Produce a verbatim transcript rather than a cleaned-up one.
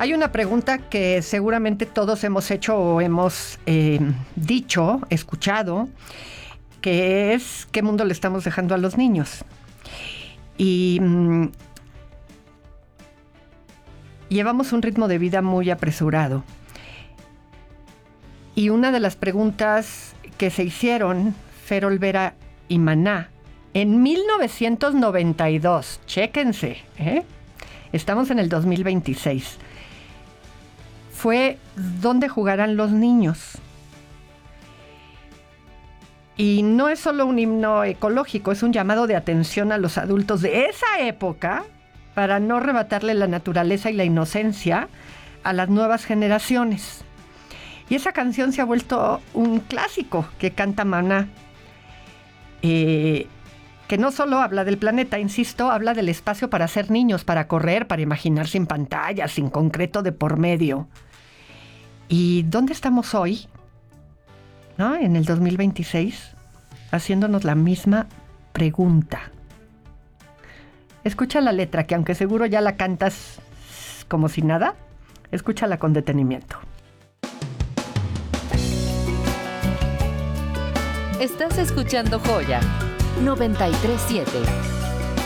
Hay una pregunta que seguramente todos hemos hecho o hemos eh, dicho, escuchado, que es ¿qué mundo le estamos dejando a los niños? Y mmm, llevamos un ritmo de vida muy apresurado. Y una de las preguntas que se hicieron Fer Olvera y Maná en mil novecientos noventa y dos, chéquense, ¿eh? Estamos en el dos mil veintiséis, fue ¿dónde jugarán los niños? Y no es solo un himno ecológico, es un llamado de atención a los adultos de esa época para no arrebatarle la naturaleza y la inocencia a las nuevas generaciones. Y esa canción se ha vuelto un clásico que canta Maná, eh, que no solo habla del planeta, insisto, habla del espacio para ser niños, para correr, para imaginar sin pantallas, sin concreto de por medio. ¿Y dónde estamos hoy? ¿No? En el dos mil veintiséis, haciéndonos la misma pregunta. Escucha la letra, que aunque seguro ya la cantas como si nada, escúchala con detenimiento. Estás escuchando Joya noventa y tres punto siete.